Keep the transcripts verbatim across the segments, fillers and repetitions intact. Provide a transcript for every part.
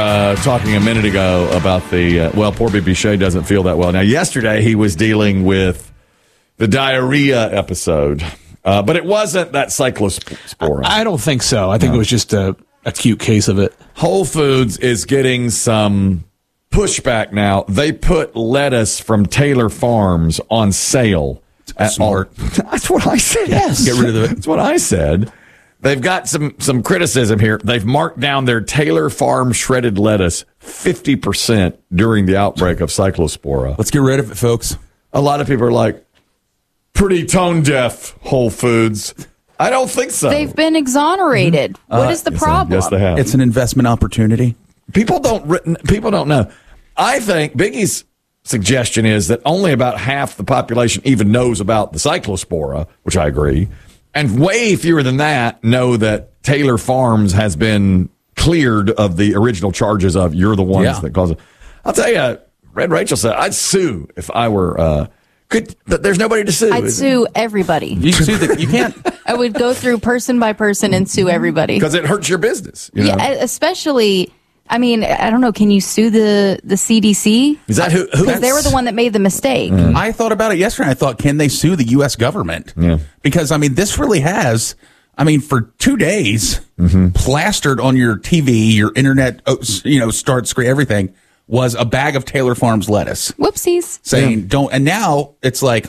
uh, talking a minute ago about the, uh, well, poor B B Shea doesn't feel that well. Now, yesterday he was dealing with the diarrhea episode, uh, but it wasn't that cyclospora. I, I don't think so. I think no. It was just a acute case of it. Whole Foods is getting some pushback now. They put lettuce from Taylor Farms on sale. At Smart. All, that's what I said. Yes. Get rid of it. That's what I said. They've got some, some criticism here. They've marked down their Taylor Farm shredded lettuce fifty percent during the outbreak of cyclospora. Let's get rid of it, folks. A lot of people are like, pretty tone deaf, Whole Foods. I don't think so. They've been exonerated. Mm-hmm. What uh, is the yes, problem? Yes, they have. It's an investment opportunity. People don't, people don't know. I think Biggie's suggestion is that only about half the population even knows about the cyclospora, which I agree. And way fewer than that know that Taylor Farms has been cleared of the original charges of you're the ones yeah. that caused it. I'll tell you, Red Rachel said, I'd sue if I were, uh, could, but there's nobody to sue. I'd sue it? everybody. You sue the, you can't. I would go through person by person and sue everybody. Because it hurts your business. You know? Yeah, especially, I mean, I don't know, can you sue the, the C D C? Is that who? Because they were the one that made the mistake. Mm. I thought about it yesterday. I thought, can they sue the U S government? Yeah. Because, I mean, this really has, I mean, for two days, mm-hmm. plastered on your T V, your internet, you know, start screen, everything, was a bag of Taylor Farms lettuce. Whoopsies. Saying, yeah. don't, and now it's like,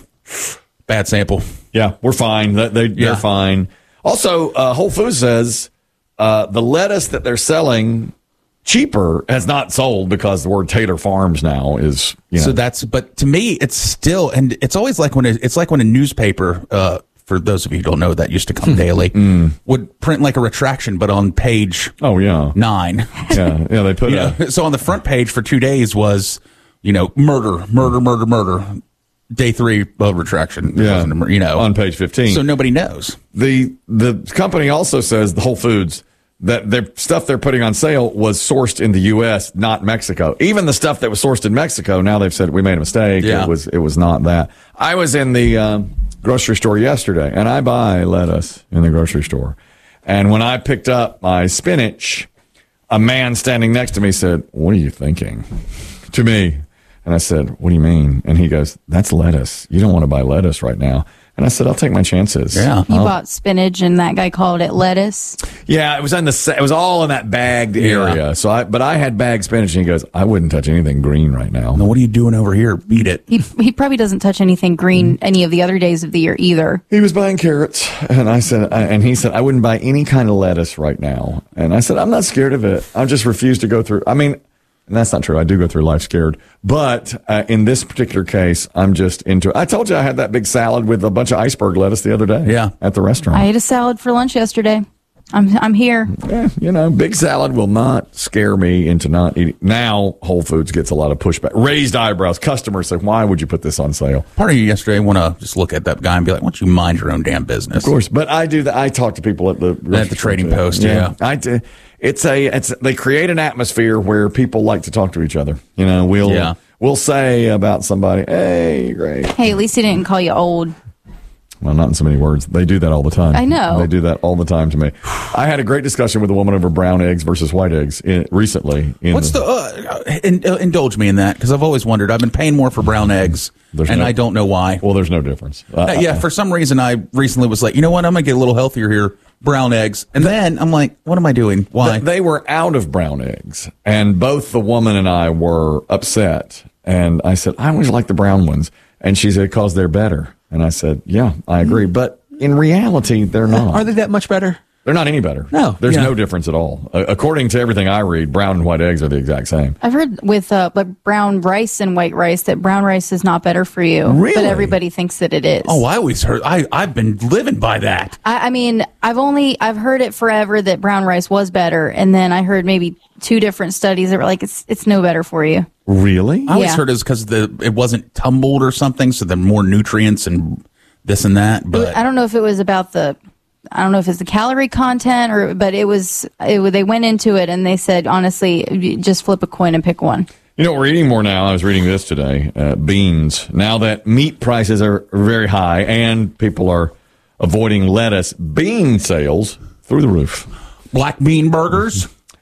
bad sample. Yeah, we're fine. They, they, yeah. They're fine. Also, uh, Whole Foods says uh, the lettuce that they're selling cheaper has not sold because the word Taylor Farms now is, you know. So that's, but to me, it's still, and it's always like when it, it's like when a newspaper, uh, for those of you who don't know, that used to come daily, mm. would print like a retraction, but on page oh yeah nine. Yeah, yeah, they put it. a- So on the front page for two days was, you know, murder, murder, murder, murder. Day three of retraction. Yeah, you know, on page fifteen. So nobody knows. The the company also says, the Whole Foods, that their stuff they're putting on sale was sourced in the U S, not Mexico. Even the stuff that was sourced in Mexico, now they've said we made a mistake. Yeah. It was it was not that. I was in the uh, grocery store yesterday, and I buy lettuce in the grocery store. And when I picked up my spinach, a man standing next to me said, "What are you thinking?" to me. And I said, "What do you mean?" And he goes, "That's lettuce. You don't want to buy lettuce right now." And I said, "I'll take my chances." Yeah. You I'll- bought spinach and that guy called it lettuce. Yeah, it was in the it was all in that bagged area. Yeah. So I but I had bagged spinach, and he goes, "I wouldn't touch anything green right now." Now, what are you doing over here? Beat it. He he probably doesn't touch anything green any of the other days of the year either. He was buying carrots, and I said, and he said, "I wouldn't buy any kind of lettuce right now." And I said, "I'm not scared of it. I just refuse to go through." I mean, and that's not true. I do go through life scared. But uh, in this particular case, I'm just into it. I told you I had that big salad with a bunch of iceberg lettuce the other day. Yeah. At the restaurant. I ate a salad for lunch yesterday. I'm I'm here. Yeah, you know, big salad will not scare me into not eating. Now, Whole Foods gets a lot of pushback. Raised eyebrows. Customers say, "Why would you put this on sale?" Part of you yesterday want to just look at that guy and be like, "Why don't you mind your own damn business?" Of course, but I do that. I talk to people at the At the Trading Post, yeah. I do. It's a. It's they create an atmosphere where people like to talk to each other. You know, we'll Yeah. we'll say about somebody, "Hey, great." Hey, at least he didn't call you old. Well, not in so many words. They do that all the time. I know. They do that all the time to me. I had a great discussion with a woman over brown eggs versus white eggs in, recently. In What's the, uh, in, uh, indulge me in that, because I've always wondered. I've been paying more for brown eggs, There's and no- I don't know why. Well, there's no difference. Uh, Uh, yeah, for some reason, I recently was like, you know what, I'm going to get a little healthier here, brown eggs. And then I'm like, what am I doing? Why? Th- They were out of brown eggs, and both the woman and I were upset. And I said, "I always like the brown ones." And she said, "Because they're better." And I said, "Yeah, I agree." But in reality, they're not. Are they that much better? They're not any better. No. There's Yeah. no difference at all. Uh, according to everything I read, brown and white eggs are the exact same. I've heard with uh, but brown rice and white rice that brown rice is not better for you. Really? But everybody thinks that it is. Oh, I always heard. I, I've been living by that. I, I mean, I've only I've heard it forever that brown rice was better, and then I heard maybe two different studies that were like it's it's no better for you. Really? I always Yeah. heard it was because the it wasn't tumbled or something, so there are more nutrients and this and that. But I don't know if it was about the, I don't know if it's the calorie content or, but it was, it, they went into it and they said, honestly, you just flip a coin and pick one. You know, we're eating more now. I was reading this today. Uh, beans. Now that meat prices are very high and people are avoiding lettuce, bean sales through the roof. black bean burgers.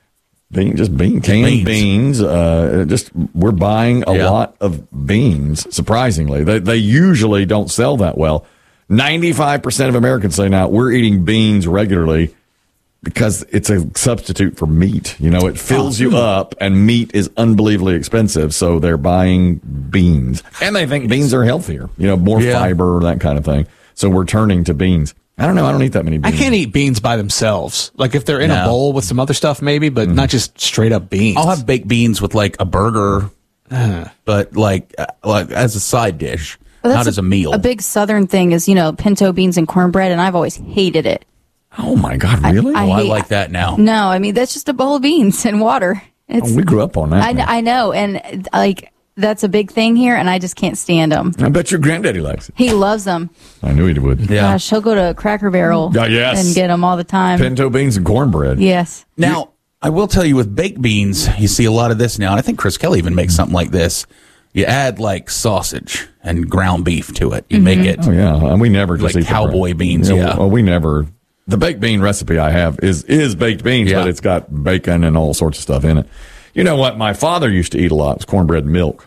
Bean, just bean, canned beans. beans uh, just we're buying a yeah. lot of beans. Surprisingly, they they usually don't sell that well. Ninety-five percent of Americans say now we're eating beans regularly because it's a substitute for meat. You know, it fills you up, and meat is unbelievably expensive, so they're buying beans, and they think beans are healthier. You know, more yeah. fiber, that kind of thing. So we're turning to beans. I don't know. I don't eat that many beans. I can't eat beans by themselves. Like if they're in no. a bowl with some other stuff, maybe, but mm-hmm. not just straight up beans. I'll have baked beans with like a burger, but like uh, like as a side dish, well, not a, as a meal. A big Southern thing is, you know, pinto beans and cornbread, and I've always hated it. Oh my God, really? I, I, oh, I like that now. No, I mean that's just a bowl of beans and water. It's, oh, we grew up on that. I, I know, and like. That's a big thing here, and I just can't stand them. I bet your granddaddy likes it. He loves them. I knew he would. Yeah. Gosh, he'll go to Cracker Barrel uh, yes. and get them all the time. Pinto beans and cornbread. Yes. Now, I will tell you with baked beans, you see a lot of this now, and I think Chris Kelly even makes something like this. You add like sausage and ground beef to it. You mm-hmm. make it. Oh, yeah. And we never just like eat cowboy beans. Yeah. yeah. Well, we never. The baked bean recipe I have is, is baked beans, yeah. but it's got bacon and all sorts of stuff in it. You know what my father used to eat a lot was cornbread and milk.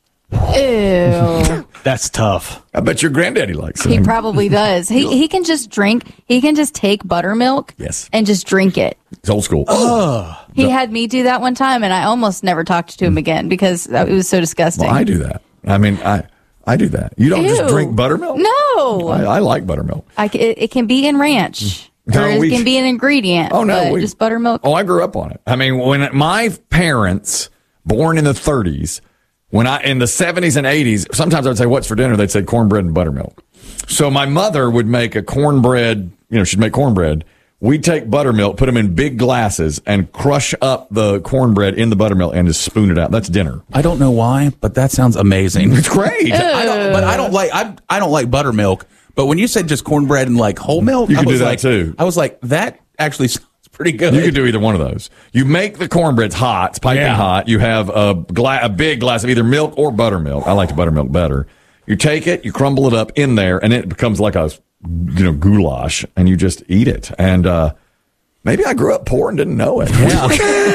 Ew. That's tough. I bet your granddaddy likes it. He probably does. He he can just drink. He can just take buttermilk. Yes. And just drink it. It's old school. Oh. He no. had me do that one time, and I almost never talked to him again because it was so disgusting. Well, I do that. I mean, I I do that. You don't Ew. just drink buttermilk? No. I, I like buttermilk. I, it, it can be in ranch. No, or it we, can be an ingredient. Oh, no. We, just buttermilk. Oh, I grew up on it. I mean, when my parents, born in the thirties, when I, in the seventies and eighties, sometimes I would say, what's for dinner? They'd say cornbread and buttermilk. So my mother would make a cornbread, you know, she'd make cornbread. We'd take buttermilk, put them in big glasses, and crush up the cornbread in the buttermilk and just spoon it out. That's dinner. I don't know why, but that sounds amazing. It's great. I don't, but I don't like I I don't like buttermilk. But when you said just cornbread and like whole milk, you can I was do that like, too. I was like, that actually sounds pretty good. You could do either one of those. You make the cornbread hot, it's piping yeah. hot. You have a, gla- a big glass of either milk or buttermilk. I like the buttermilk better. You take it, you crumble it up in there, and it becomes like a, you know, goulash, and you just eat it. And uh, maybe I grew up poor and didn't know it. Yeah.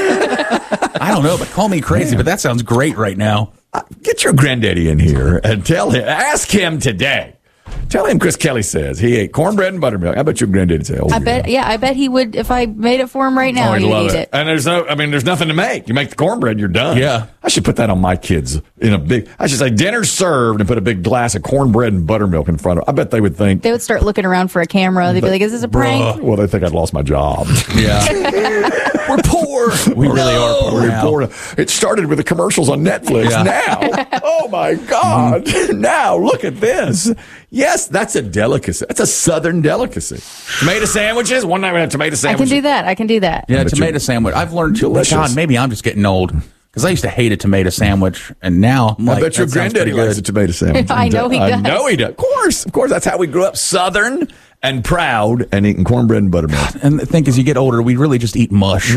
I don't know, but call me crazy, yeah. but that sounds great right now. Uh, get your granddaddy in here and tell him, ask him today. Tell him Chris Kelly says he ate cornbread and buttermilk. I bet your granddad'd say, oh, I bet, yeah, I bet he would if I made it for him right now. Oh, he'd he'd love eat it. it. And there's no, I mean, there's nothing to make. You make the cornbread, you're done. Yeah. I should put that on my kids in a big, I should say dinner served and put a big glass of cornbread and buttermilk in front of, I bet they would think. They would start looking around for a camera. They'd be like, is this a prank? Bruh. Well, they think I'd lost my job. Yeah. We're poor. We no. really are poor. We're poor. It started with the commercials on Netflix. Yeah. Now, oh my God. Mm-hmm. Now, look at this. Yes, that's a delicacy. That's a Southern delicacy. Tomato sandwiches. One night we had tomato sandwiches. I can do that. I can do that. Yeah, tomato sandwich. I've learned. Delicious. God, maybe I'm just getting old. Because I used to hate a tomato sandwich, and now I'm I like, bet your granddaddy likes a tomato sandwich. I know he does. I know he does. Of course. Of course. That's how we grew up. Southern and proud and eating cornbread and buttermilk. And the thing is, you get older, we really just eat mush.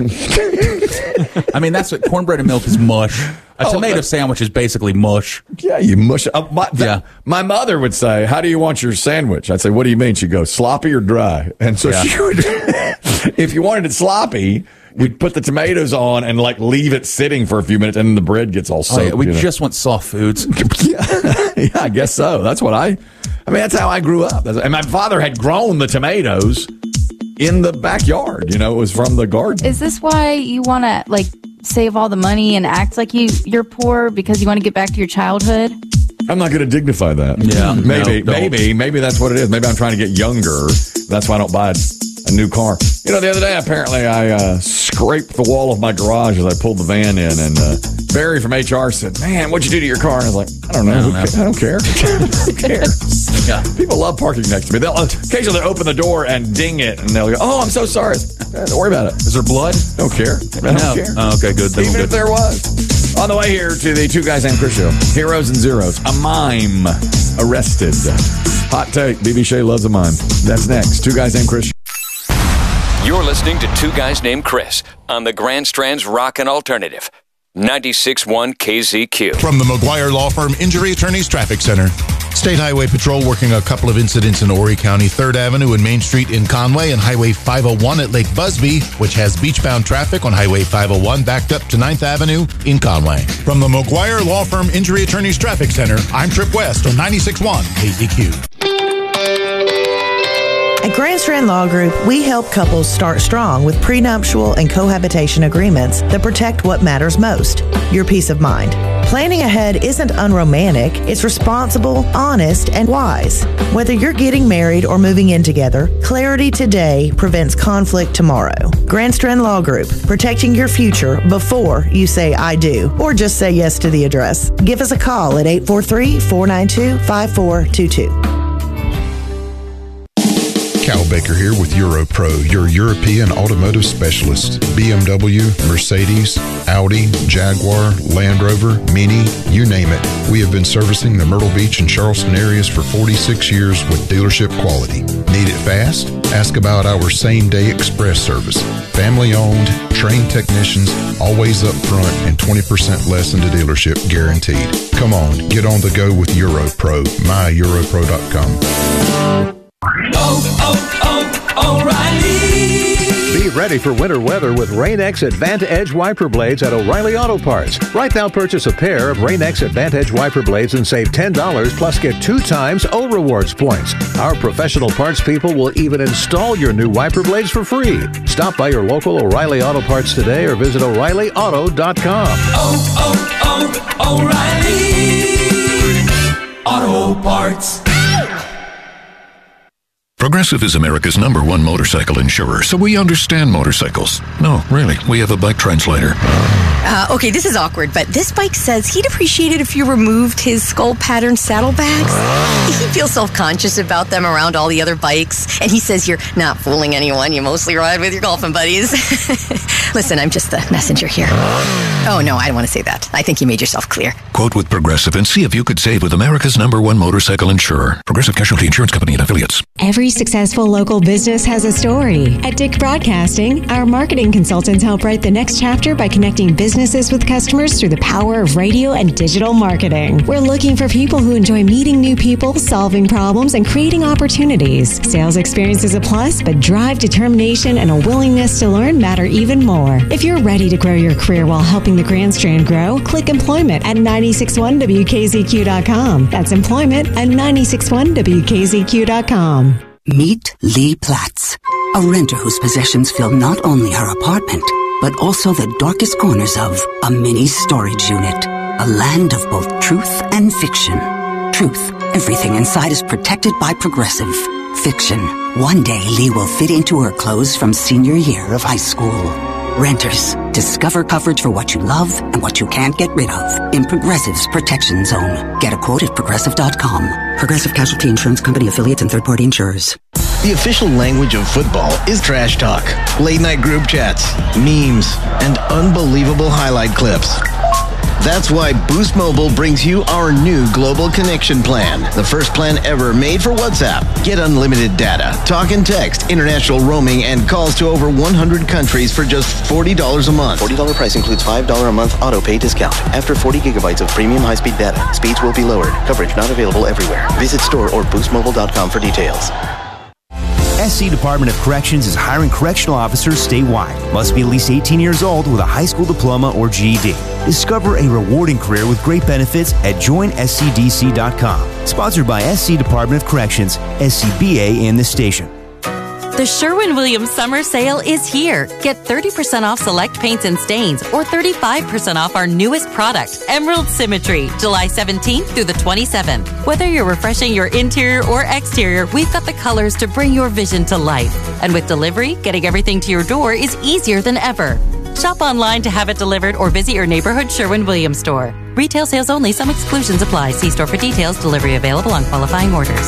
I mean, that's what cornbread and milk is mush. A oh, tomato sandwich is basically mush. Yeah, you mush it. Uh, my, the, yeah. my mother would say, how do you want your sandwich? I'd say, what do you mean? She'd go, sloppy or dry? And so yeah. she would, if you wanted it sloppy, we'd put the tomatoes on and like leave it sitting for a few minutes, and then the bread gets all soaked. Oh, yeah, we you know? just want soft foods. yeah, yeah, I guess so. That's what I, I mean, that's how I grew up. And my father had grown the tomatoes in the backyard. You know, it was from the garden. Is this why you want to like save all the money and act like you you're poor because you want to get back to your childhood? I'm not going to dignify that. Yeah, maybe, no, maybe, maybe that's what it is. Maybe I'm trying to get younger. That's why I don't buy a new car. You know, the other day, apparently, I uh, scraped the wall of my garage as I pulled the van in, and uh, Barry from H R said, "Man, what'd you do to your car?" And I was like, "I don't know. I don't, know. I don't care. Who cares?" Yeah. People love parking next to me. They'll occasionally open the door and ding it, and they'll go, "Oh, I'm so sorry." Don't worry about it. Is there blood? Don't care. I don't no. care. Oh, okay, good. Then Even good. if there was. On the way here to the Two Guys Named Chris show, Heroes and Zeros, a mime arrested. Hot take, B B Shea loves a mime. That's next. Two Guys Named Chris. You're listening to Two Guys Named Chris on the Grand Strand's Rockin' Alternative, ninety-six point one K Z Q. From the McGuire Law Firm Injury Attorneys Traffic Center. State Highway Patrol working a couple of incidents in Horry County. third Avenue and Main Street in Conway, and Highway five oh one at Lake Busby, which has beachbound traffic on Highway five oh one backed up to ninth Avenue in Conway. From the McGuire Law Firm Injury Attorneys Traffic Center, I'm Trip West on ninety-six point one K Z Q. At Grand Strand Law Group, we help couples start strong with prenuptial and cohabitation agreements that protect what matters most, your peace of mind. Planning ahead isn't unromantic, it's responsible, honest, and wise. Whether you're getting married or moving in together, clarity today prevents conflict tomorrow. Grand Strand Law Group, protecting your future before you say I do, or just say yes to the address. Give us a call at eight four three, four nine two, five four two two. Cal Baker here with EuroPro, your European automotive specialist. B M W, Mercedes, Audi, Jaguar, Land Rover, Mini, you name it. We have been servicing the Myrtle Beach and Charleston areas for forty-six years with dealership quality. Need it fast? Ask about our same-day express service. Family-owned, trained technicians, always up front, and twenty percent less than the dealership guaranteed. Come on, get on the go with EuroPro, my europro dot com. Oh, oh, O'Reilly! Be ready for winter weather with Rain-X Advantage wiper blades at O'Reilly Auto Parts. Right now, purchase a pair of Rain-X Advantage wiper blades and save ten dollars, plus get two times O Rewards points. Our professional parts people will even install your new wiper blades for free. Stop by your local O'Reilly Auto Parts today or visit O'Reilly Auto dot com. Oh, oh, oh, O'Reilly Auto Parts. Progressive is America's number one motorcycle insurer, so we understand motorcycles. No, really, we have a bike translator. Uh, okay, this is awkward, but this bike says he'd appreciate it if you removed his skull pattern saddlebags. He feels self-conscious about them around all the other bikes, and he says you're not fooling anyone. You mostly ride with your golfing buddies. Listen, I'm just the messenger here. Oh, no, I don't want to say that. I think you made yourself clear. Quote with Progressive and see if you could save with America's number one motorcycle insurer. Progressive Casualty Insurance Company and Affiliates. Every successful local business has a story. At Dick Broadcasting, our marketing consultants help write the next chapter by connecting businesses with customers through the power of radio and digital marketing. We're looking for people who enjoy meeting new people, solving problems, and creating opportunities. Sales experience is a plus, but drive, determination, and a willingness to learn matter even more. If you're ready to grow your career while helping the Grand Strand grow, click employment at nine six one W K Z Q dot com. That's employment at nine six one W K Z Q dot com. Meet Lee Platz, a renter whose possessions fill not only her apartment, but also the darkest corners of a mini storage unit. A land of both truth and fiction. Truth, everything inside is protected by Progressive. Fiction, one day Lee will fit into her clothes from senior year of high school. Renters, discover coverage for what you love and what you can't get rid of in Progressive's Protection Zone. Get a quote at progressive dot com. Progressive Casualty Insurance Company affiliates and third-party insurers. The official language of football is trash talk, late-night group chats, memes, and unbelievable highlight clips. That's why Boost Mobile brings you our new Global Connection Plan, the first plan ever made for WhatsApp. Get unlimited data, talk and text, international roaming, and calls to over one hundred countries for just forty dollars a month. forty dollars price includes five dollars a month auto pay discount. After forty gigabytes of premium high-speed data, speeds will be lowered. Coverage not available everywhere. Visit store or boost mobile dot com for details. S C Department of Corrections is hiring correctional officers statewide. Must be at least eighteen years old with a high school diploma or G E D. Discover a rewarding career with great benefits at join S C D C dot com. Sponsored by S C Department of Corrections, S C B A, and the station. The Sherwin-Williams Summer Sale is here. Get thirty percent off select paints and stains or thirty-five percent off our newest product, Emerald Symmetry, July seventeenth through the twenty-seventh. Whether you're refreshing your interior or exterior, we've got the colors to bring your vision to life. And with delivery, getting everything to your door is easier than ever. Shop online to have it delivered or visit your neighborhood Sherwin-Williams store. Retail sales only. Some exclusions apply. See store for details. Delivery available on qualifying orders.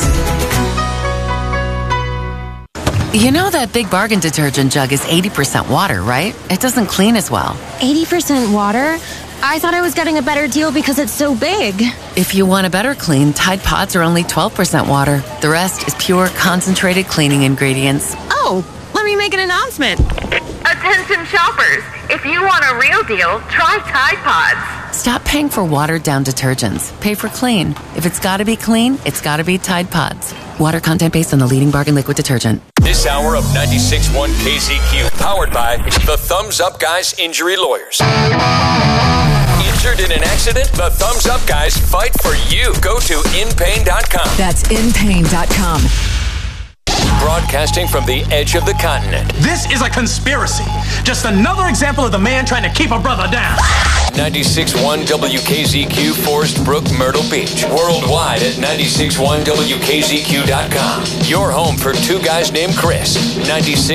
You know that Big Bargain detergent jug is eighty percent water, right? It doesn't clean as well. eighty percent water? I thought I was getting a better deal because it's so big. If you want a better clean, Tide Pods are only twelve percent water. The rest is pure, concentrated cleaning ingredients. Oh, let me make an announcement. Attention shoppers, if you want a real deal, try Tide Pods. Stop paying for watered-down detergents. Pay for clean. If it's got to be clean, it's got to be Tide Pods. Water content based on the leading bargain liquid detergent. This hour of ninety-six point one K Z Q, powered by the Thumbs Up Guys Injury Lawyers. Injured in an accident? The Thumbs Up Guys fight for you. Go to in pain dot com. That's in pain dot com. Broadcasting from the edge of the continent. This is a conspiracy. Just another example of the man trying to keep a brother down. ninety-six point one W K Z Q, Forest Brook, Myrtle Beach. Worldwide at ninety-six point one W K Z Q dot com. Your home for two guys named Chris. ninety-six